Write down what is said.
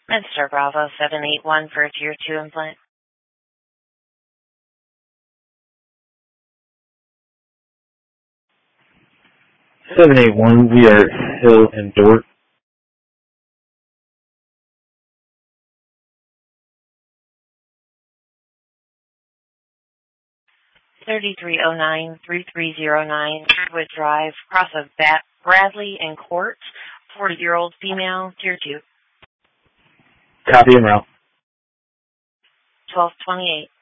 Mr. Bravo 781 for a Tier 2 implant. 781, we are Hill and Dort. $3309-3309 Wood Drive, cross of Bradley and Court, 40-year-old female, Tier 2. Copy and route. 1228.